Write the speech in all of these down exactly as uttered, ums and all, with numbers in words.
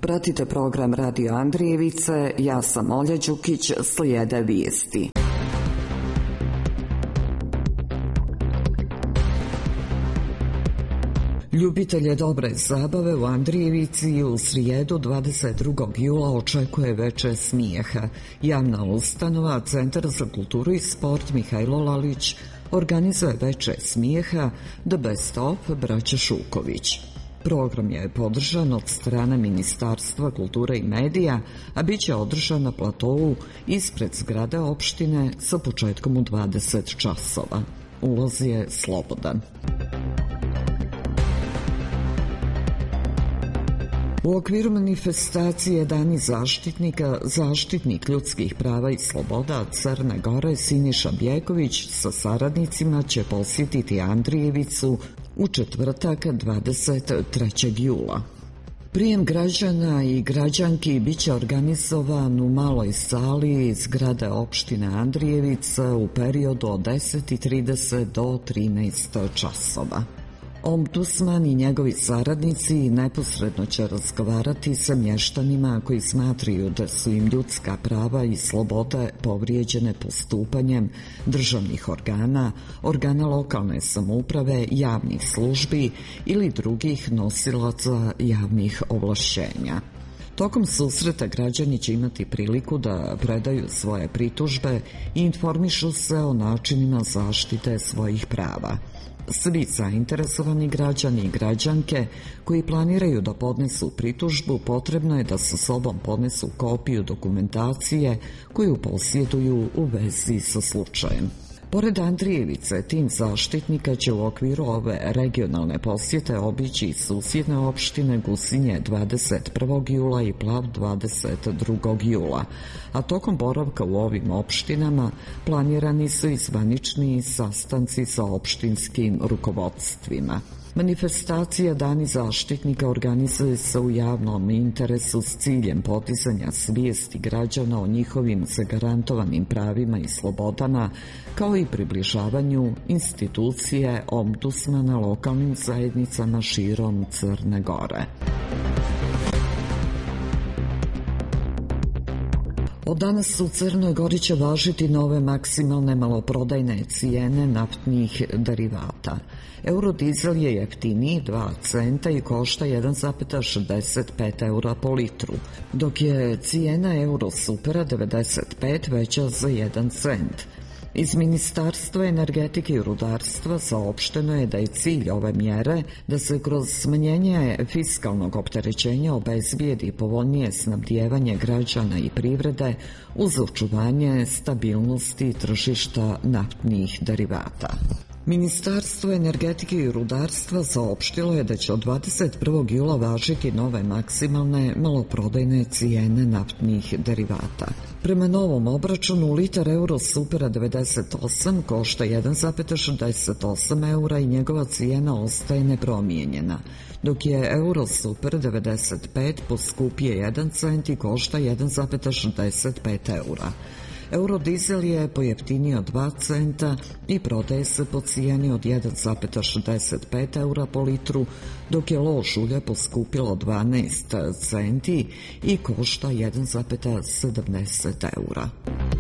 Pratite program Radio Andrijevice, ja sam Olja Đukić, slijede vijesti. Ljubitelje dobre zabave u Andrijevici u srijedu dvadeset drugog jula očekuje veče smijeha. Javna ustanova Centar za kulturu i sport Mihajlo Lalić organizuje veče smijeha The Best of braće Šuković. Program je podržan od strane Ministarstva kulture i medija, a bit će održan na platovu ispred zgrade opštine sa početkom u dvadeset časova. Ulaz je slobodan. U okviru manifestacije Dani zaštitnika, zaštitnik ljudskih prava i sloboda Crne Gore Siniša Bjeković sa saradnicima će posjetiti Andrijevicu u četvrtak dvadeset trećeg jula. Prijem građana i građanki biće organizovan u maloj sali zgrade opštine Andrijevica u periodu od deset i trideset do trinaest časova. Ombudsman i njegovi saradnici neposredno će razgovarati sa mještanima koji smatraju da su im ljudska prava i slobode povrijeđene postupanjem državnih organa, organa lokalne samouprave, javnih službi ili drugih nosilaca javnih ovlašćenja. Tokom susreta građani će imati priliku da predaju svoje pritužbe i informišu se o načinima zaštite svojih prava. Svi zainteresovani građani i građanke koji planiraju da podnesu pritužbu potrebno je da sa sobom podnesu kopiju dokumentacije koju posjeduju u vezi sa slučajem. Pored Andrijevice, tim zaštitnika će u okviru ove regionalne posjete obići i susjedne opštine Gusinje dvadeset prvog jula i Plav dvadeset drugog jula, a tokom boravka u ovim opštinama planirani su i zvanični sastanci sa opštinskim rukovodstvima. Manifestacija Dani zaštitnika organizuje se u javnom interesu s ciljem podizanja svijesti građana o njihovim zagarantovanim pravima i slobodama, kao i približavanju institucije ombudsmana lokalnim zajednicama širom Crne Gore. Od danas u Crnoj Gori će važiti nove maksimalne maloprodajne cijene naftnih derivata. Eurodizel je jeftiniji dva centa i košta jedan zarez šezdeset pet eura po litru, dok je cijena Eurosupera devedeset pet veća za jedan cent. Iz Ministarstva energetike i rudarstva saopšteno je da je cilj ove mjere da se kroz smanjenje fiskalnog opterećenja obezbijedi povoljnije snabdijevanje građana i privrede uz očuvanje stabilnosti tržišta naftnih derivata. Ministarstvo energetike i rudarstva saopštilo je da će od dvadeset prvog jula važiti nove maksimalne maloprodajne cijene naftnih derivata. Prema novom obračunu, litar Eurosupera devedeset osam košta jedan zarez šezdeset osam eura i njegova cijena ostaje nepromijenjena, dok je Eurosuper devedeset pet poskupije jedan cent i košta jedan zarez šezdeset pet eura. Eurodizel je pojeftinio dva centa i prodaje se po cijeni od jedan zarez šezdeset pet eura po litru, dok je lož ulje poskupilo dvanaest centi i košta jedan zarez sedamdeset eura.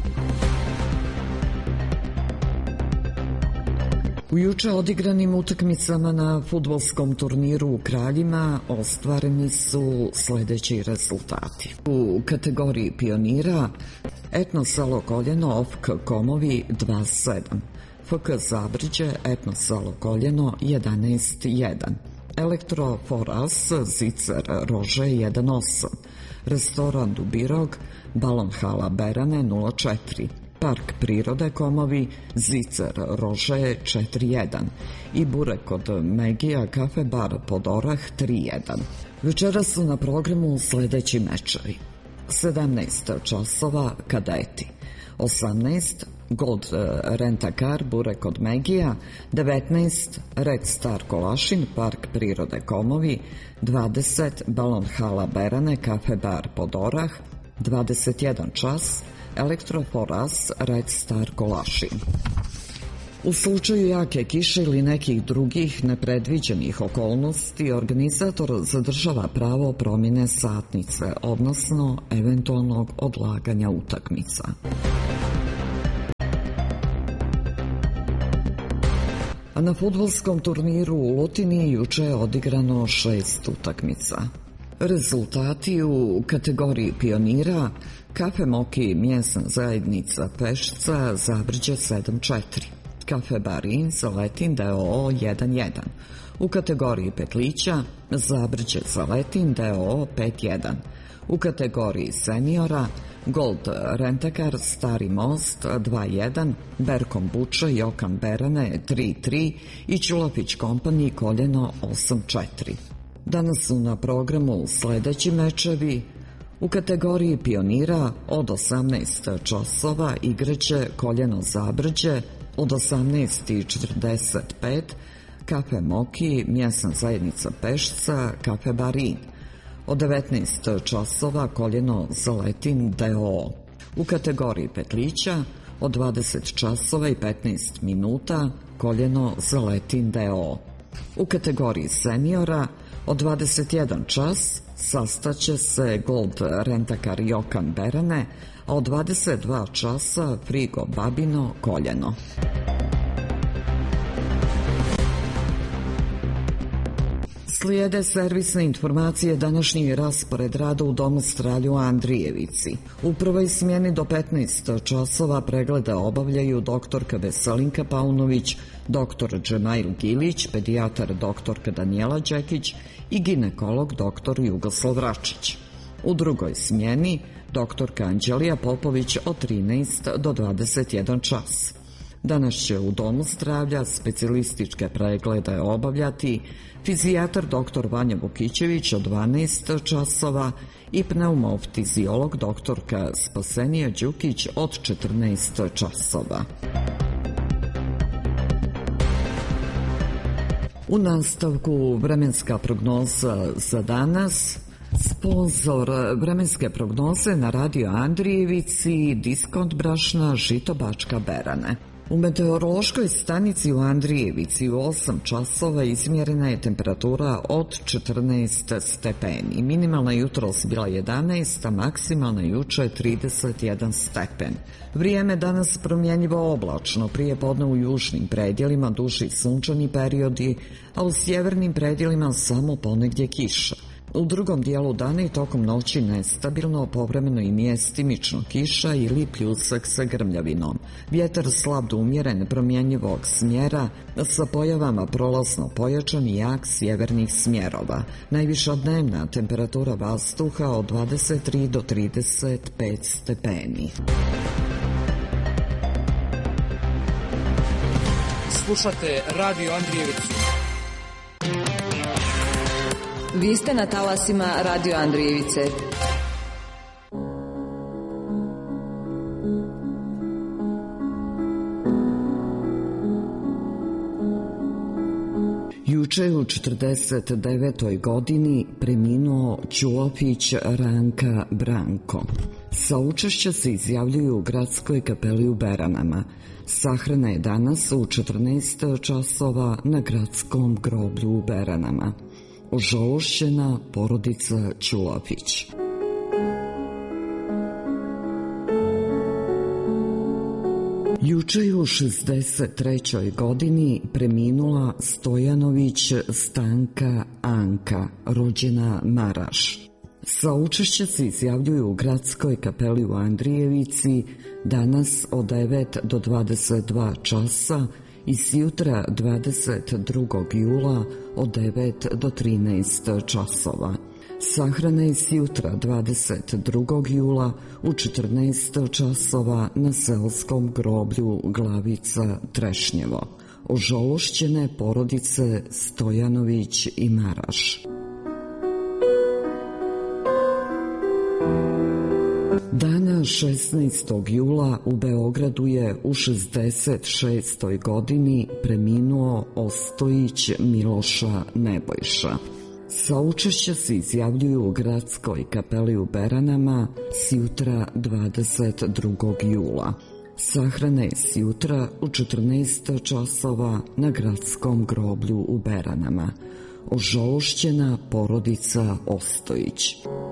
U juče odigranim utakmicama na fudbalskom turniru u Kraljima ostvareni su sljedeći rezultati. U kategoriji pionira Etno Selo Koljeno O F K Komovi dva sedam, F K Zabrđe Etno Selo Koljeno jedanaest jedan, Elektro Foras Zicer Rože jedan osam, Restoran Dubirog Balon Hala Berane nula četiri, Park prirode Komovi Zicer Rože četiri jedan i Burek kod Megija Kafe Bar Podorah tri jedan. Večera su na programu sljedeći mečevi. sedamnaest časova Kadeti, osamnaest Gold Rentakar Burek kod Megija, devetnaest Red Star Kolašin Park prirode Komovi, dvadeset Balon Hala Berane Kafe Bar Podorah, dvadeset jedan čas Elektroforas Red Star Kolašin. U slučaju jake kiše ili nekih drugih nepredviđenih okolnosti, organizator zadržava pravo promjene satnice, odnosno eventualnog odlaganja utakmica. A na fudbalskom turniru u Lutini juče je odigrano šest utakmica. Rezultati u kategoriji pionira: Kafe Moki mjesna zajednica Pešca Zabrđe sedam četiri, Kafe Barin Zaletin d o o jedan jedan. U kategoriji petlića Zabrđe Zaletin d o o pet jedan. U kategoriji seniora Gold Rentakar Stari Most dva jedan, Berkom Buče Jokan Berane tri tri i Ćulapić Kompani Koljeno osam četiri. Danas su na programu sljedeći mečevi. U kategoriji pionira od osamnaest časova igraće Koljeno Zabrđe, od osamnaest četrdeset pet Kafe Moki mjesna zajednica Pešca Kafe Barin, od devetnaest časova Koljeno Zaletin d o o. U kategoriji petlića od dvadeset časova i petnaest minuta Koljeno Zaletin d o o. U kategoriji seniora od dvadeset jedan čas sastaće se Gold Rentakar Jokan Berane, a od dvadeset dva časa Frigo Babino Koljeno. Slijede servisne informacije današnji raspored rada u Domu zdravlja u Andrijevici. U prvoj smjeni do petnaest časova preglede obavljaju doktorka Veselinka Paunović, doktor Džemail Gilić, pedijatar doktorka Danijela Đekić i ginekolog doktor Jugoslav Račić. U drugoj smjeni doktorka Anđelija Popović od trinaest do dvadeset jedan čas. Danas će u Domu zdravlja specijalističke preglede obavljati fizijatar doktor Vanja Vukićević od dvanaest časova i pneumofiziolog doktorka Spasenija Đukić od četrnaest časova. U nastavku vremenska prognoza za danas. Sponzor vremenske prognoze na Radio Andrijevici, Diskont brašna Žito Bačka Berane. U meteorološkoj stanici u Andrijevici u osam časova izmjerena je temperatura od četrnaest stepeni. Minimalna jutros bila jedanaest, a maksimalna juče trideset jedan stepen. Vrijeme danas promjenjivo oblačno, prije podne u južnim predjelima duži sunčani periodi, a u sjevernim predjelima samo ponegdje kiša. U drugom dijelu dana i tokom noći nestabilno, povremeno i mjestimično kiša ili pljusak sa grmljavinom. Vjetar slab do umjeren promjenjivog smjera sa pojavama prolazno pojačan i jak sjevernih smjerova. Najviša dnevna temperatura vazduha od dvadeset tri do trideset pet stepeni. Slušate Radio Andrijevicu. Vi ste na talasima Radio Andrijevice. Juče je u četrdeset devetoj godini preminuo Ćulapić Ranka Branko. Saučešća se izjavljuju u gradskoj kapeli u Beranama. Sahrana je danas u četrnaest časova na gradskom groblju u Beranama. Ožalošćena porodica Ćulapić. Juče je u šezdeset trećoj godini preminula Stojanović Stanka Anka, rođena Maraš. Saučešće se izjavljuju u gradskoj kapeli u Andrijevici danas od devet do dvadeset dva časa i sjutra dvadeset drugog jula od devet do trinaest časova. Sahrana je sjutra dvadeset drugog jula u četrnaest časova na selskom groblju Glavica Trešnjevo. Ožalošćene porodice Stojanović i Maraš. Dana šesnaestog jula u Beogradu je u šezdeset šestoj godini preminuo Ostojić Miloša Nebojša. Saučešća se izjavljuju u gradskoj kapeli u Beranama sjutra dvadeset drugog jula. Sahrana je sjutra u četrnaest časova na gradskom groblju u Beranama. Ožalošćena porodica Ostojić.